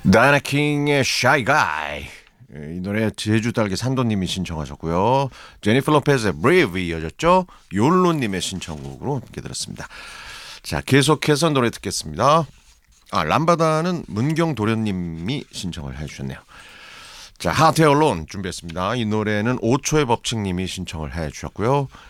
다이나킹의 Shy Guy. 이 노래 제주 딸기 산도님이 신청하셨고요. 제니퍼 로페즈의 Brave 이어졌죠. 욜로님의 신청곡으로 함께 들었습니다. 자, 계속해서 노래 듣겠습니다. 람바다는 문경도련님이 신청을 해주셨네요. 자, 하트 앨론 준비했습니다. 이 노래는 5초의 법칙님이 신청을 해주셨고요.